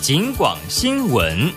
警广新闻。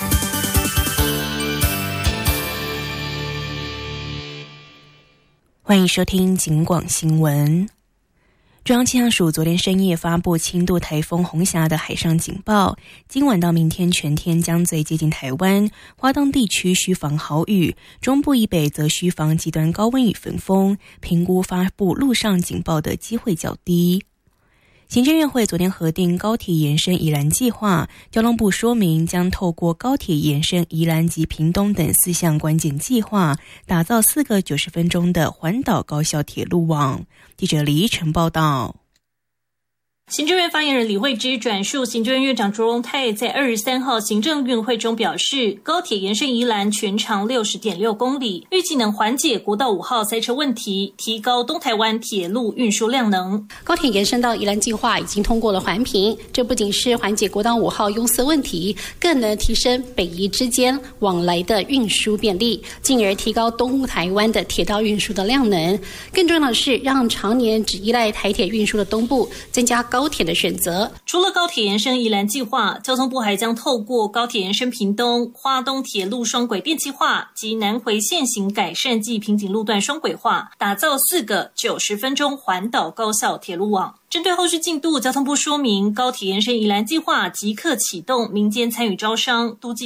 欢迎收听警广新闻。中央气象署昨天深夜发布轻度台风红霞的海上警报，今晚到明天全天将最接近台湾，花东地区需防豪雨，中部以北则需防极端高温与焚风，评估发布陆上警报的机会较低。行政院会昨天核定高铁延伸宜兰计划，交通部说明将透过高铁延伸宜兰及屏东等4项关键计划，打造4个90分钟的环岛高效铁路网。记者李依晨报道。 行政院发言人李慧芝转述行政院院长卓荣泰在23号行政院会中表示，高铁延伸宜兰全长60.6公里，预计能缓解国道5号塞车问题，提高东台湾铁路运输量能。 高铁延伸到宜兰计划已经通过了环评，这不仅是缓解国道5号拥塞问题，更能提升北宜之间往来的运输便利，进而提高东台湾的铁道运输的量能。更重要的是，让常年只依赖台铁运输的东部增加高铁的选择。 除了高铁延伸宜兰计划，交通部还将透过高铁延伸屏东、花东铁路双轨电气化及南回线型改善暨瓶颈路段双轨化，打造4个90分钟环岛高效铁路网。针对后续进度，交通部说明，高铁延伸宜兰计划即刻启动民间参与招商，都计